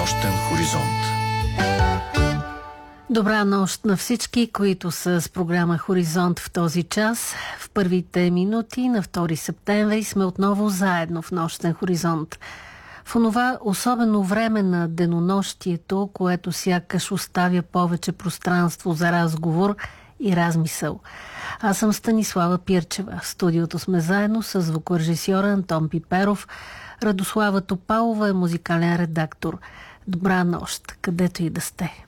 Нощен хоризонт. Добра нощ на всички, които са с програма Хоризонт в този час. В първите минути на 2 септември сме отново заедно в Нощен хоризонт. В онова особено време на денонощието, което сякаш оставя повече пространство за разговор и размисъл. Аз съм Станислава Пирчева. В студиото сме заедно с звукорежисьора Антон Пиперов. Радослава Топалова е музикален редактор. Добра нощ, където и да сте.